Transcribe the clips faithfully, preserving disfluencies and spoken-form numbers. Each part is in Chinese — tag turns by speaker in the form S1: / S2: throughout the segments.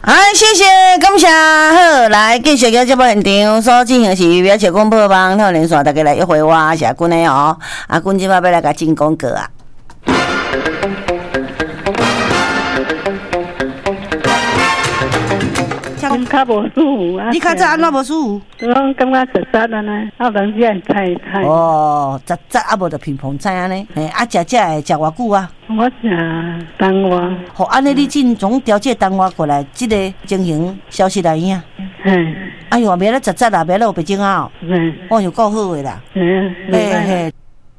S1: 哎，谢谢，感谢。好，来继续个节目现场所进行是表情广播网透连线，大家来约会我是阿君的哦。阿君今摆要来甲进广告啊。
S2: 我较无舒服啊！
S1: 你较早安怎无舒服？
S2: 我感觉实实安尼，啊，人只菜菜。
S1: 哦，实实啊，无就乒乓菜安尼。嘿，啊，食食会食偌久啊？
S2: 我食冬瓜。
S1: 好，安尼你尽总调节冬瓜过来，即、这个情形消失来影。
S2: 嘿。哎
S1: 呦，袂咧实实啦，袂咧有白种啊！嗯。哦，就够好诶啦。嗯。嘿嘿。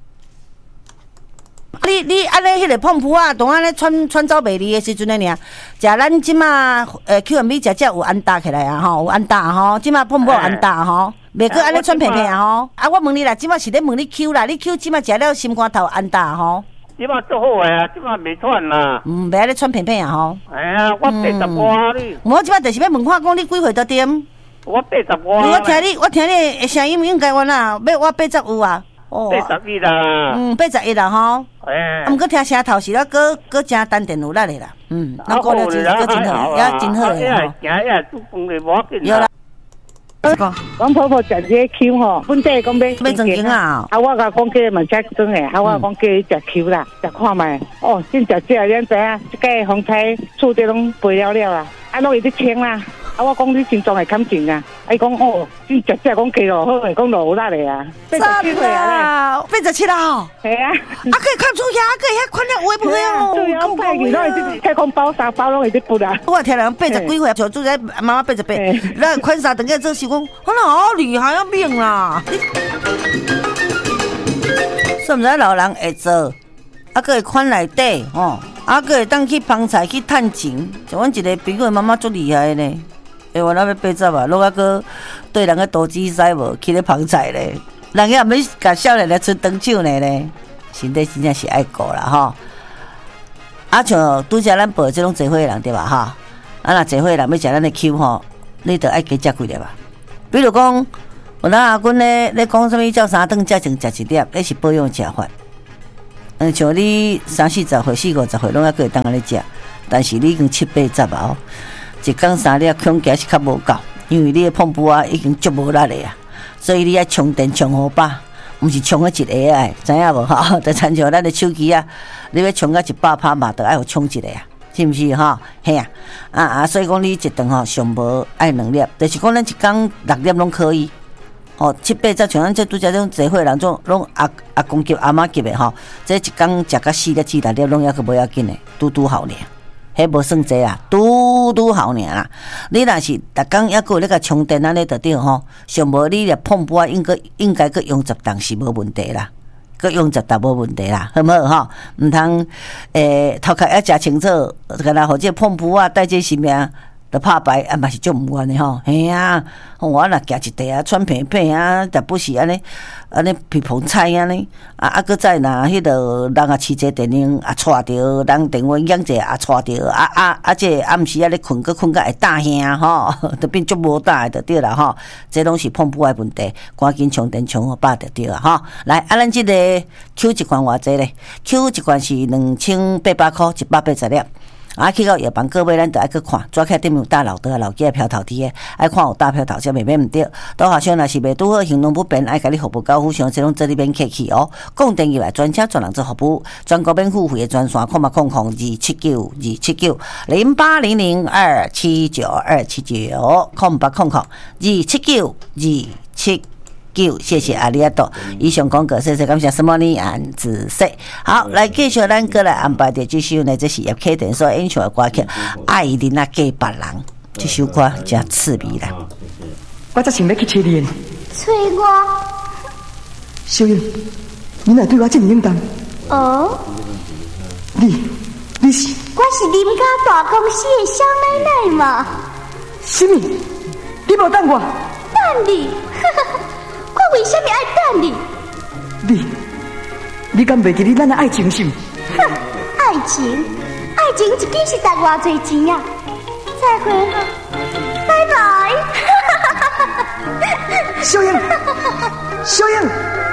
S1: 你你安尼迄个碰扑啊，当安尼穿穿走袂离的时阵呢，尔，食咱即马呃 Q M B 食食有安搭起来啊吼，有安搭吼，即马碰扑有安搭吼，袂过安尼穿平平啊吼。啊，我问你啦，即马是咧问你 Q 啦，你 Q 即马食了心肝头安搭吼？
S3: 即马做好诶啊，即马袂喘啦。
S1: 嗯，袂安尼穿平平啊吼。
S3: 哎呀，我八十外哩。
S1: 我即马就是要问看讲你几岁到点？
S3: 我八十外。
S1: 我听你，我听你的声音应该我啦，要我八十有啊。
S3: 哦，八十一啦，
S1: 嗯，八十一啦吼，
S3: 哎，
S1: 啊，毋过听声头是了，搁搁真单电有力的啦，嗯，那过了真搁真好，也真好的吼。有啦，
S2: 阮婆婆食这 Q 吼，本地讲要
S1: 要正经啊，
S2: 啊，我甲讲叫嘛食真诶，啊，我讲叫伊食 Q 啦，食看卖，哦，真食这咱知影，即个风菜厝底拢肥了了啦，啊，拢伊伫清啦。啊！我讲你心脏会看紧啊！伊讲哦，你食食讲气落好诶，讲落有力诶啊！
S1: 八十七岁啊，八十七啦！
S2: 系啊，
S1: 啊可以看出牙，可以遐看了有诶无诶哦。
S2: 对啊，太厉害了！太空包三包拢会伫补啦。
S1: 我听人八十几岁，像住在妈妈八十八，咱看三等个做时讲，我那好厉害啊命啦！是毋知老人会做，啊个会款内底吼，啊个会当去帮菜去趁钱，像阮一个朋友妈妈足厉害呢。诶，我那要八十啊，落啊个对人个投资使无去咧捧菜咧，人家也免甲少年来出长手呢咧，身体真正是爱顾啦吼。啊，像拄则咱报即种聚会人对吧吼？啊，若聚会人要食咱的 Q 吼，你着爱加食几粒吧。比如讲，有咱阿君咧咧讲什物叫三顿才前食一粒，那是保养食法。嗯，像你三四十岁、四五十岁，拢还可以当安尼食，但是你已经七八十啊哦。一天三粒恐惊是较无够，因为你的碰布啊已经足无力了啊，所以你要充电充好饱，毋是充迄一个哎，知影无吼？就亲像咱的手机啊，你要充到一百趴嘛，就爱有充一个啊，是毋是吼？嘿啊，啊啊，所以讲你一顿吼上无爱两粒，就是讲咱一天六粒拢可以。哦，七八十像咱这拄则种聚会人种拢阿阿公级阿妈级的吼，这一天食到四粒至六粒拢抑个无要紧的，拄拄好呢。迄无算济啊，拄拄好尔啦。你若是逐工抑个有咧甲充电安尼就对吼，上无你咧碰波应该应该个用十档是无问题啦，个用十档无问题啦，好唔好吼？毋通诶头壳要食清楚，干那或者碰波啊带这什么啊？就拍牌啊，嘛是足毋愿的吼，嘿啊！我若夹一袋啊，穿平平啊，但不是安尼，安尼乒乓菜安尼，啊啊，搁再若迄个人啊，饲者电铃啊，带着人电话响者啊，带着啊啊啊，这暗时啊咧困，搁困到会打兄吼，就变足无打的就对啦吼，这拢是碰不的问题，赶紧充电充好饱就对啦吼。来，啊，咱即个 Q 一罐偌济咧 ？Q 一罐是两千八百块，一百八十粒。啊，去到药房各位，咱就爱去看，抓起顶面有大老的、老鸡漂头蹄的，爱看有大漂头，才袂免毋对。拄好像若是袂拄好行动不便，爱甲你服务到府上，即种这里免客气哦。讲电话来专车专人做服务，全国免付费的专线，空嘛空空二七九二七九零八零零二七九二七九空八空空二七九二七。谢谢阿里亚多，以上广告，谢谢感谢什么呢？安子说好，来继续咱过来安排的这首呢，这是叶启田所演唱的歌曲《爱你那给别人》，这首歌真刺鼻啦。
S4: 我才想要去找你，
S5: 找我？
S4: 小英，你哪对我这么冷淡？
S5: 哦，
S4: 你，你是？
S5: 我是林家大公司的小奶奶嘛。
S4: 什么？你无等我？
S5: 等你？我为什么爱等你？
S4: 你，你敢袂记你咱的爱情是？
S5: 哼，爱情，爱情一定是值偌侪钱啊！再会哈，拜拜。
S4: 小英，小英。